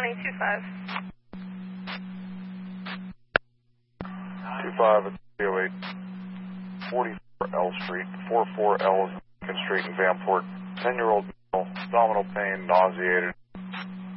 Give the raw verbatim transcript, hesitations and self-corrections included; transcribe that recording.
County two five. two five at three oh eight, forty-four L Street, forty-four L Lincoln Street in Vanport. ten-year-old male, abdominal pain, nauseated,